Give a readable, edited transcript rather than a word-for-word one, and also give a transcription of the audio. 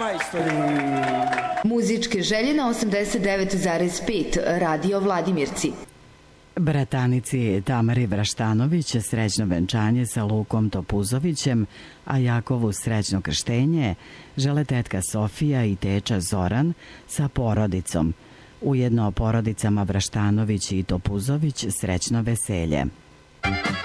majstori. Muzičke želje na 89,5 Radio Vladimirci. Bratanici Tamari Vraštanović srećno venčanje sa Lukom Topuzovićem, a Jakovu srećno krštenje žele tetka Sofija i teča Zoran sa porodicom. Ujedno porodicama Vraštanović i Topuzović srećno veselje.